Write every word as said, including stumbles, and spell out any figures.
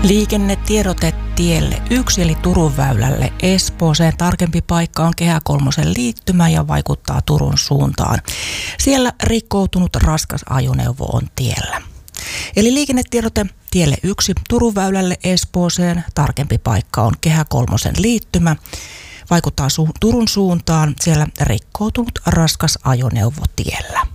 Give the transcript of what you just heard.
Liikennetiedote tielle yksi eli Turun väylälle Espooseen. Tarkempi paikka on Kehä kolmosen liittymä ja vaikuttaa Turun suuntaan. Siellä rikkoutunut raskas ajoneuvo on tiellä. Eli liikennetiedote tielle yksi Turun väylälle Espooseen. Tarkempi paikka on Kehä kolmosen liittymä. Vaikuttaa su- Turun suuntaan. Siellä rikkoutunut raskas ajoneuvo tiellä.